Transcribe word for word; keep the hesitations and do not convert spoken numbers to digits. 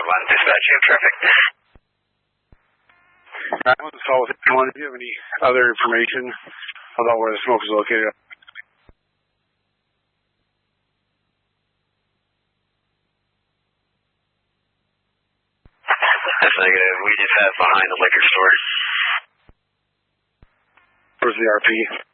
one, dispatch, you have traffic. I want to call with anyone. Do you have any other information about where the smoke is located? That's negative. We just have behind the liquor store. Where's the R P?